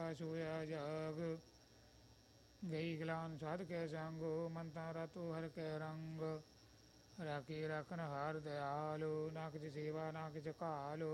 ਸੋਇਆ ਜਾਗ। ਗਈ ਗਲਾਨ ਸਾਧ ਕੈ ਸੰਗੋ, ਮੰਤਾ ਰਾਤੋ ਹਰ ਕੈ ਰੰਗ। ਰਾਖੀ ਰਾਖਨ ਹਾਰ ਦਇਆਲ, ਨਾ ਕਿਛ ਸੇਵਾ ਨਾ ਕਿਛ ਕਾਲ।